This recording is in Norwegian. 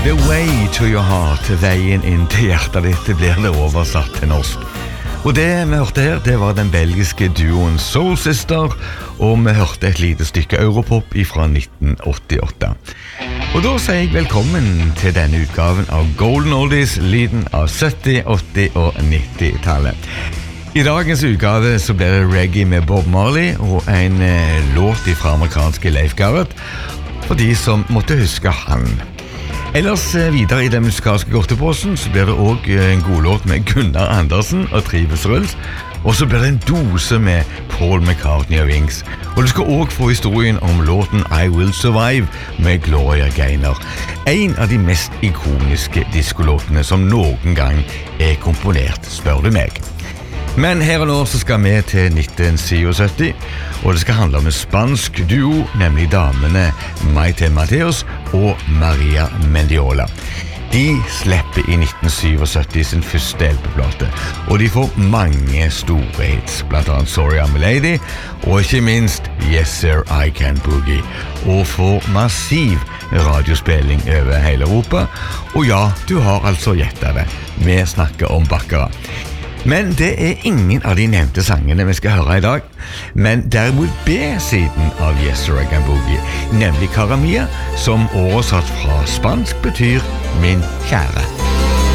The Way to Your Heart, veien inn til hjertet ditt, blir det oversatt til norsk. Og det vi hørte her, det var den belgiske duoen Soul Sister, og vi hørte et lite stykke Europop fra 1988. Og da sier jeg velkommen til denne utgaven av Golden Oldies, lyden av 70-, 80- og 90-tallet. I dagens utgave så blir det reggae med Bob Marley og en låt fra amerikanske Leif Garrett, for de som måtte huske han. Ellers videre i den musikalske godtepåsen så blir det også en god låt med Gunnar Andersen og Trives Røls, og så blir det en dose med Paul McCartney og Wings. Og du skal også få historien om låten I Will Survive med Gloria Gaynor. En av de mest ikoniske diskolåtene som noen gang er komponert, spør du meg. Men her og nå så skal vi til 1977, og det skal handle om en spansk duo, nemlig damene Maite Mateos og Maria Mendiola. De slipper i 1977 sin første LP-plate, og de får mange store hits, blant annet Sorry I'm a Lady, og ikke minst Yes Sir I Can Boogie, og får massiv radiospilling over hele Europa. Og ja, du har altså gjettet det, vi snakker om Baccarat. Men det er ingen av de nevnte sangene vi skal høre i dag, men derimot B-siden av Yes Sir I Can Boogie, nemlig Cara Mia, som oversatt fra spansk betyr min kjære.